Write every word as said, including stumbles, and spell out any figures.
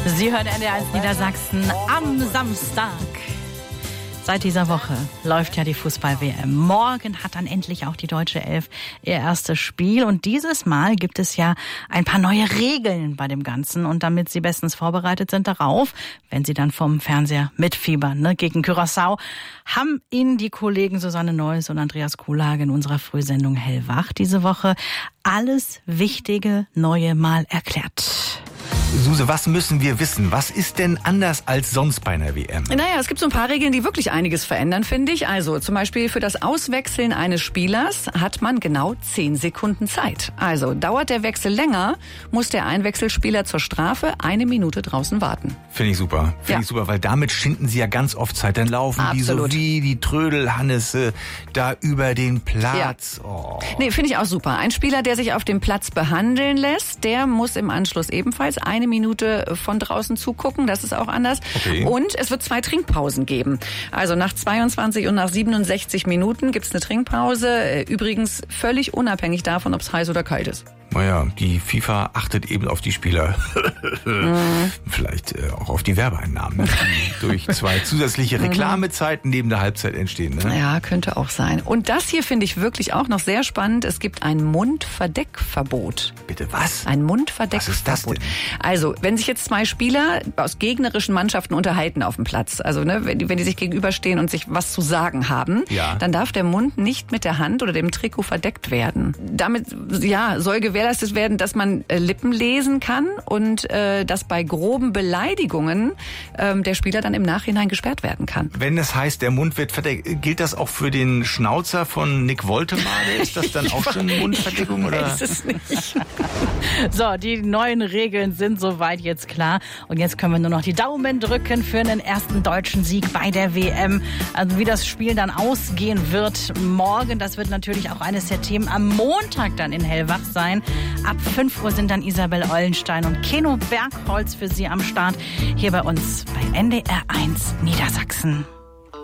Sie hören N D R eins Niedersachsen am Samstag. Seit dieser Woche läuft ja die Fußball-W M. Morgen hat dann endlich auch die deutsche Elf ihr erstes Spiel. Und dieses Mal gibt es ja ein paar neue Regeln bei dem Ganzen. Und damit Sie bestens vorbereitet sind darauf, wenn Sie dann vom Fernseher mitfiebern, ne, gegen Curaçao, haben Ihnen die Kollegen Susanne Neuss und Andreas Kuhlhage in unserer Frühsendung Hellwach diese Woche alles Wichtige Neue mal erklärt. Suse, was müssen wir wissen? Was ist denn anders als sonst bei einer W M? Naja, es gibt so ein paar Regeln, die wirklich einiges verändern, finde ich. Also zum Beispiel für das Auswechseln eines Spielers hat man genau zehn Sekunden Zeit. Also dauert der Wechsel länger, muss der Einwechselspieler zur Strafe eine Minute draußen warten. Finde ich super. Finde Ja. ich super, weil damit schinden sie ja ganz oft Zeit. Dann laufen Absolut. die so wie die Trödelhannisse da über den Platz. Ja. Oh. Nee, finde ich auch super. Ein Spieler, der sich auf dem Platz behandeln lässt, der muss im Anschluss ebenfalls eine Minute von draußen zugucken. Das ist auch anders. Okay. Und es wird zwei Trinkpausen geben. Also nach zweiundzwanzig und nach siebenundsechzig Minuten gibt es eine Trinkpause. Übrigens völlig unabhängig davon, ob es heiß oder kalt ist. Naja, die FIFA achtet eben auf die Spieler. Mhm. Vielleicht äh, auch auf die Werbeeinnahmen, ne? die durch zwei zusätzliche Reklamezeiten neben der Halbzeit entstehen. Ne? Ja, könnte auch sein. Und das hier finde ich wirklich auch noch sehr spannend. Es gibt ein Mundverdeckverbot. Bitte was? Ein Mundverdeckverbot. Was ist das denn? Also, wenn sich jetzt zwei Spieler aus gegnerischen Mannschaften unterhalten auf dem Platz, also ne, wenn die, wenn die sich gegenüberstehen und sich was zu sagen haben, Ja. dann darf der Mund nicht mit der Hand oder dem Trikot verdeckt werden. Damit ja, soll gewährleistet werden, dass man äh, Lippen lesen kann und äh, dass bei groben Beleidigungen ähm, der Spieler dann im Nachhinein gesperrt werden kann. Wenn es heißt, der Mund wird verdeckt, gilt das auch für den Schnauzer von Nick Woltemade? Ist das dann auch schon Mundverdeckung? Oder? Weiß es nicht. So, die neuen Regeln sind soweit jetzt klar. Und jetzt können wir nur noch die Daumen drücken für einen ersten deutschen Sieg bei der W M. Also wie das Spiel dann ausgehen wird morgen, das wird natürlich auch eines der Themen am Montag dann in Hellwach sein. Ab fünf Uhr sind dann Isabel Eulenstein und Keno Bergholz für Sie am Start. Hier bei uns bei N D R eins Niedersachsen.